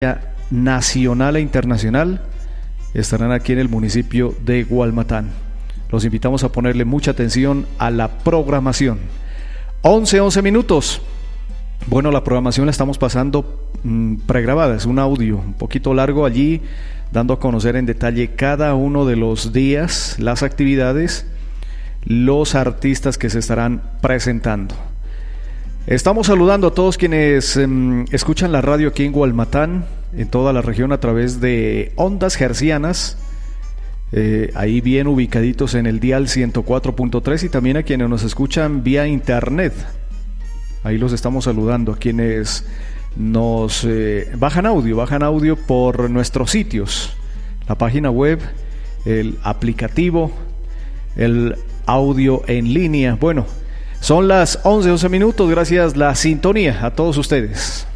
nacional e internacional estarán aquí en el municipio de Gualmatán. Los invitamos a ponerle mucha atención a la programación. 11 minutos. Bueno, la programación la estamos pasando pregrabada, es un audio un poquito largo allí, dando a conocer en detalle cada uno de los días, las actividades, los artistas que se estarán presentando. Estamos saludando a todos quienes escuchan la radio aquí en Gualmatán, en toda la región a través de ondas hercianas, ahí bien ubicaditos en el dial 104.3, y también a quienes nos escuchan vía internet. Ahí los estamos saludando, a quienes nos bajan audio por nuestros sitios, la página web, el aplicativo, el audio en línea. Bueno, son las 11 minutos, gracias la sintonía a todos ustedes.